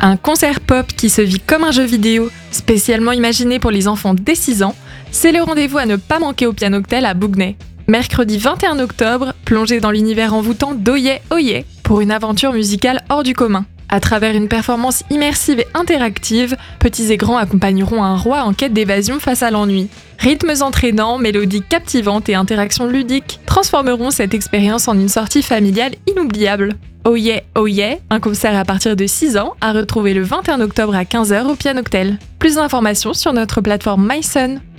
Un concert pop qui se vit comme un jeu vidéo, spécialement imaginé pour les enfants dès 6 ans, c'est le rendez-vous à ne pas manquer au Pianoctel à Bougnay. Mercredi 21 octobre, plongez dans l'univers envoûtant d'Oye Oye pour une aventure musicale hors du commun. À travers une performance immersive et interactive, petits et grands accompagneront un roi en quête d'évasion face à l'ennui. Rythmes entraînants, mélodies captivantes et interactions ludiques transformeront cette expérience en une sortie familiale inoubliable. Oye Oye, un concert à partir de 6 ans, à retrouver le 21 octobre à 15h au Pianoctel. Plus d'informations sur notre plateforme mySun.